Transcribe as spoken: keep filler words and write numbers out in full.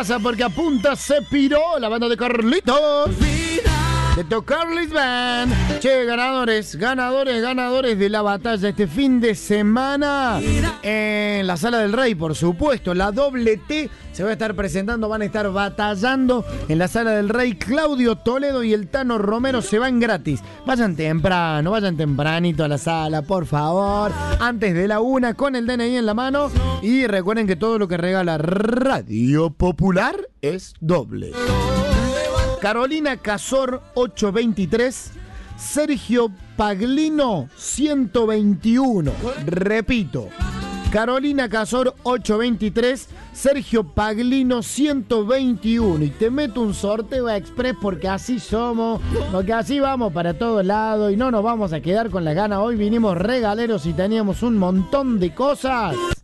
Porque a punta se piró la banda de Carlitos. De To Carlis Band. Che, ganadores, ganadores, ganadores de la batalla este fin de semana en la Sala del Rey, por supuesto. La doble T se va a estar presentando, van a estar batallando en la Sala del Rey. Claudio Toledo y el Tano Romero se van gratis. Vayan temprano, vayan tempranito a la sala, por favor. Antes de la una, con el D N I en la mano. Y recuerden que todo lo que regala Radio Popular es doble. Carolina Casor ochocientos veintitrés, Sergio Paglino ciento veintiuno. Repito, Carolina Casor ochocientos veintitrés, Sergio Paglino ciento veintiuno. Y te meto un sorteo express porque así somos, porque así vamos para todos lados y no nos vamos a quedar con la gana. Hoy vinimos regaleros y teníamos un montón de cosas.